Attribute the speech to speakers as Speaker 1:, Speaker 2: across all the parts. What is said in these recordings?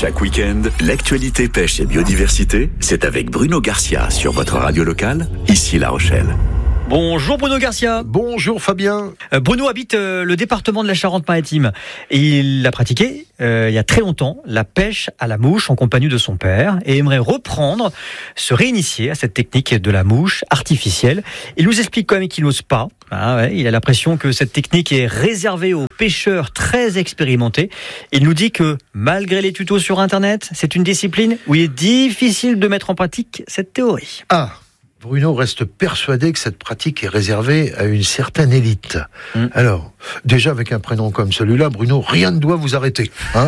Speaker 1: Chaque week-end, l'actualité pêche et biodiversité, c'est avec Bruno Garcia sur votre radio locale, ici La Rochelle.
Speaker 2: Bonjour Bruno Garcia.
Speaker 3: Bonjour Fabien.
Speaker 2: Bruno habite le département de la Charente-Maritime et il a pratiqué il y a très longtemps la pêche à la mouche en compagnie de son père et aimerait se réinitier à cette technique de la mouche artificielle. Il nous explique quand même qu'il n'ose pas. Il a l'impression que cette technique est réservée aux pêcheurs très expérimentés. Il nous dit que malgré les tutos sur Internet, c'est une discipline où il est difficile de mettre en pratique cette théorie.
Speaker 3: Bruno reste persuadé que cette pratique est réservée à une certaine élite. Alors, déjà avec un prénom comme celui-là, Bruno, rien ne doit vous arrêter.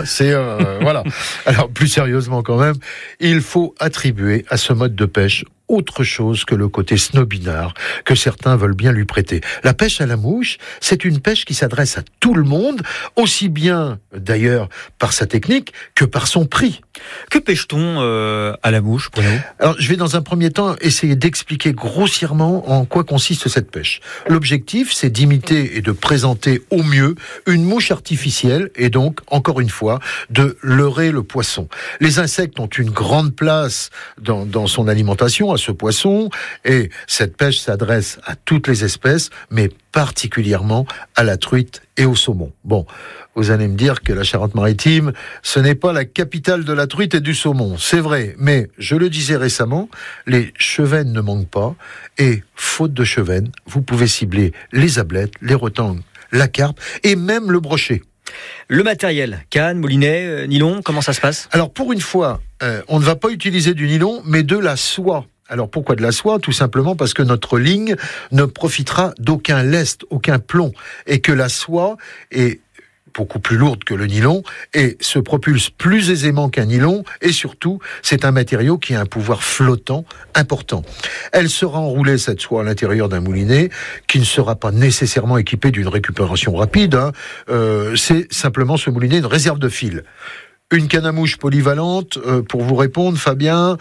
Speaker 3: Voilà. Alors, plus sérieusement quand même, il faut attribuer à ce mode de pêche autre chose que le côté snobinard que certains veulent bien lui prêter. La pêche à la mouche, c'est une pêche qui s'adresse à tout le monde, aussi bien d'ailleurs par sa technique que par son prix.
Speaker 2: Que pêche-t-on à la mouche, Bruno ?
Speaker 3: Alors, je vais dans un premier temps essayer d'expliquer grossièrement en quoi consiste cette pêche. L'objectif, c'est d'imiter et de présenter au mieux une mouche artificielle et donc, encore une fois, de leurrer le poisson. Les insectes ont une grande place dans son alimentation, à ce poisson, et cette pêche s'adresse à toutes les espèces, mais particulièrement à la truite et au saumon. Bon, vous allez me dire que la Charente-Maritime, ce n'est pas la capitale de la truite et du saumon, c'est vrai, mais je le disais récemment, les chevennes ne manquent pas, et faute de chevennes, vous pouvez cibler les ablettes, les retangues, la carpe et même le brochet.
Speaker 2: Le matériel, canne, moulinet, nylon, comment ça se passe ?
Speaker 3: Alors pour une fois, on ne va pas utiliser du nylon, mais de la soie. Alors pourquoi de la soie ? Tout simplement parce que notre ligne ne profitera d'aucun lest, aucun plomb, et que la soie est beaucoup plus lourde que le nylon et se propulse plus aisément qu'un nylon, et surtout, c'est un matériau qui a un pouvoir flottant important. Elle sera enroulée, cette soie, à l'intérieur d'un moulinet qui ne sera pas nécessairement équipé d'une récupération rapide. C'est simplement ce moulinet une réserve de fil. Une canne à mouche polyvalente, pour vous répondre, Fabien,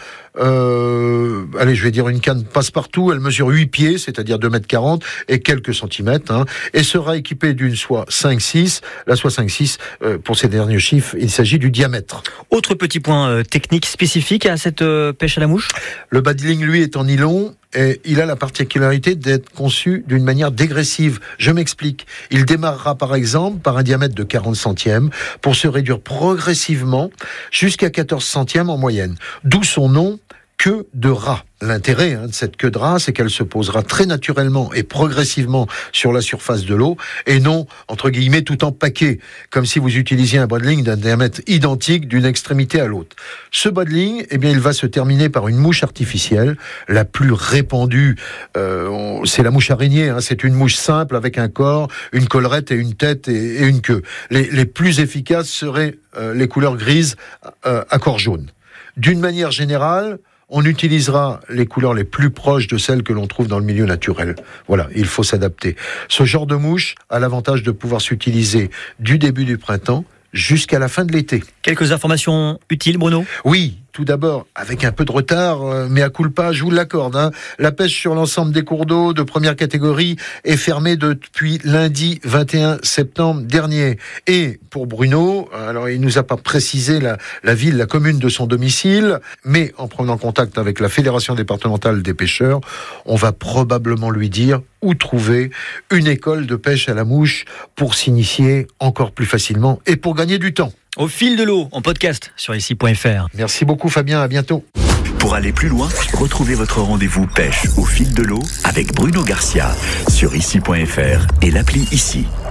Speaker 3: allez, je vais dire une canne passe-partout, elle mesure 8 pieds, c'est-à-dire 2,40 m et quelques centimètres, et sera équipée d'une soie 5,6. La soie 5,6, pour ces derniers chiffres, il s'agit du diamètre.
Speaker 2: Autre petit point technique spécifique à cette pêche à la mouche ?
Speaker 3: Le badling, lui, est en nylon. Et il a la particularité d'être conçu d'une manière dégressive. Je m'explique. Il démarrera par exemple par un diamètre de 40 centièmes pour se réduire progressivement jusqu'à 14 centièmes en moyenne. D'où son nom, queue de rat. L'intérêt de cette queue de rat, c'est qu'elle se posera très naturellement et progressivement sur la surface de l'eau et non, entre guillemets, tout en paquet, comme si vous utilisiez un badling d'un diamètre identique d'une extrémité à l'autre. Ce badling, il va se terminer par une mouche artificielle, la plus répandue, c'est la mouche araignée, c'est une mouche simple avec un corps, une collerette et une tête et une queue. Les plus efficaces seraient les couleurs grises à corps jaune. D'une manière générale, on utilisera les couleurs les plus proches de celles que l'on trouve dans le milieu naturel. Voilà, il faut s'adapter. Ce genre de mouche a l'avantage de pouvoir s'utiliser du début du printemps jusqu'à la fin de l'été.
Speaker 2: Quelques informations utiles, Bruno ?
Speaker 3: Oui. Tout d'abord, avec un peu de retard, mais à culpa, je vous l'accorde. La pêche sur l'ensemble des cours d'eau de première catégorie est fermée depuis lundi 21 septembre dernier. Et pour Bruno, alors il nous a pas précisé la ville, la commune de son domicile, mais en prenant contact avec la Fédération départementale des pêcheurs, on va probablement lui dire où trouver une école de pêche à la mouche pour s'initier encore plus facilement et pour gagner du temps.
Speaker 2: Au fil de l'eau, en podcast sur ici.fr.
Speaker 3: Merci beaucoup Fabien, à bientôt.
Speaker 1: Pour aller plus loin, retrouvez votre rendez-vous pêche au fil de l'eau avec Bruno Garcia sur ici.fr et l'appli Ici.